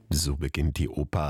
So beginnt die Oper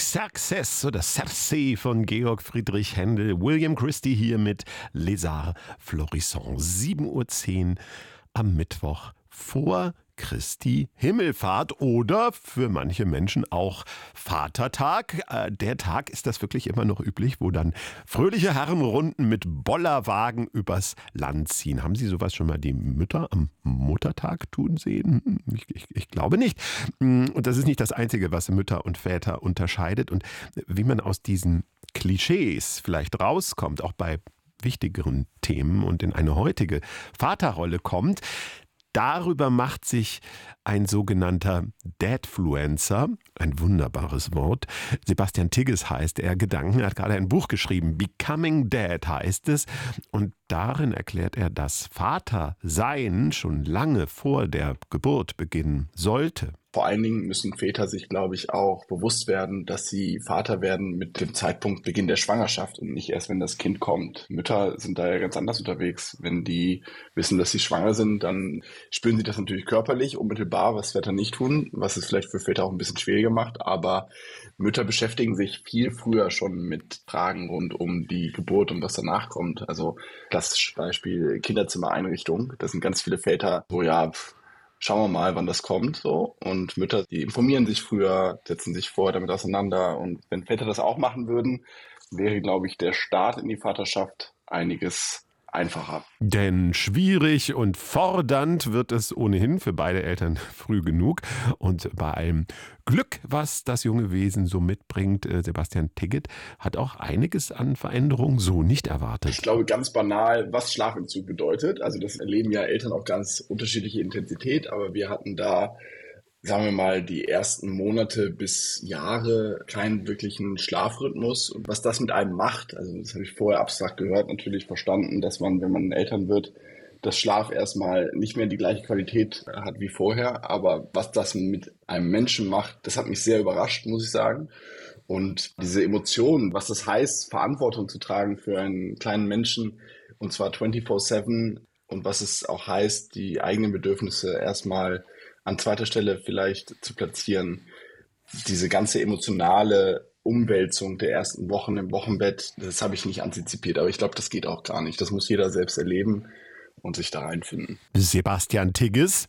Xerxes oder Circe von Georg Friedrich Händel. William Christie hier mit Les Arts Florissants. 7:10 Uhr am Mittwoch vor Christi Himmelfahrt oder für manche Menschen auch Vatertag. Der Tag ist das wirklich immer noch üblich, wo dann fröhliche Herrenrunden mit Bollerwagen übers Land ziehen. Haben Sie sowas schon mal die Mütter am Muttertag tun sehen? Ich glaube nicht. Und das ist nicht das Einzige, was Mütter und Väter unterscheidet. Und wie man aus diesen Klischees vielleicht rauskommt, auch bei wichtigeren Themen und in eine heutige Vaterrolle kommt, darüber macht sich ein sogenannter Dadfluencer, ein wunderbares Wort, Sebastian Tigges heißt er, Gedanken, er hat gerade ein Buch geschrieben, Becoming Dad heißt es, und darin erklärt er, dass Vatersein schon lange vor der Geburt beginnen sollte. Vor allen Dingen müssen Väter sich, glaube ich, auch bewusst werden, dass sie Vater werden mit dem Zeitpunkt Beginn der Schwangerschaft und nicht erst, wenn das Kind kommt. Mütter sind da ja ganz anders unterwegs. Wenn die wissen, dass sie schwanger sind, dann spüren sie das natürlich körperlich, unmittelbar, was Väter nicht tun, was es vielleicht für Väter auch ein bisschen schwieriger macht. Aber Mütter beschäftigen sich viel früher schon mit Fragen rund um die Geburt und was danach kommt. Also das Beispiel Kinderzimmereinrichtung, da sind ganz viele Väter so, ja, schauen wir mal, wann das kommt, so. Und Mütter, die informieren sich früher, setzen sich vorher damit auseinander. Und wenn Väter das auch machen würden, wäre, glaube ich, der Start in die Vaterschaft einiges einfacher. Denn schwierig und fordernd wird es ohnehin für beide Eltern früh genug. Und bei allem Glück, was das junge Wesen so mitbringt, Sebastian Tigges hat auch einiges an Veränderungen so nicht erwartet. Ich glaube ganz banal, was Schlafentzug bedeutet. Also das erleben ja Eltern auf ganz unterschiedliche Intensität, aber wir hatten da, sagen wir mal, die ersten Monate bis Jahre keinen wirklichen Schlafrhythmus. Und was das mit einem macht, also das habe ich vorher abstrakt gehört, natürlich verstanden, dass man, wenn man Eltern wird, das Schlaf erstmal nicht mehr die gleiche Qualität hat wie vorher. Aber was das mit einem Menschen macht, das hat mich sehr überrascht, muss ich sagen. Und diese Emotionen, was das heißt, Verantwortung zu tragen für einen kleinen Menschen, und zwar 24/7, und was es auch heißt, die eigenen Bedürfnisse erstmal an zweiter Stelle vielleicht zu platzieren. Diese ganze emotionale Umwälzung der ersten Wochen im Wochenbett, das habe ich nicht antizipiert, aber ich glaube, das geht auch gar nicht. Das muss jeder selbst erleben und sich da reinfinden. Sebastian Tigges